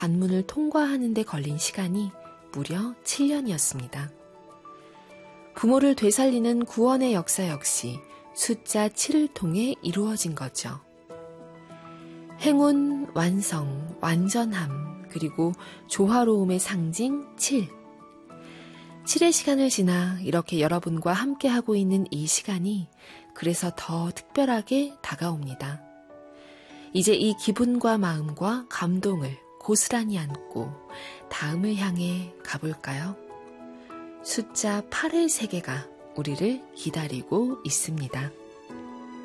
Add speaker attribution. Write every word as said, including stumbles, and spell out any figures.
Speaker 1: 관문을 통과하는 데 걸린 시간이 무려 칠 년이었습니다. 부모를 되살리는 구원의 역사 역시 숫자 칠을 통해 이루어진 거죠. 행운, 완성, 완전함, 그리고 조화로움의 상징 칠. 칠의 시간을 지나 이렇게 여러분과 함께하고 있는 이 시간이 그래서 더 특별하게 다가옵니다. 이제 이 기분과 마음과 감동을 고스란히 안고 다음을 향해 가볼까요? 숫자 팔의 세계가 우리를 기다리고 있습니다.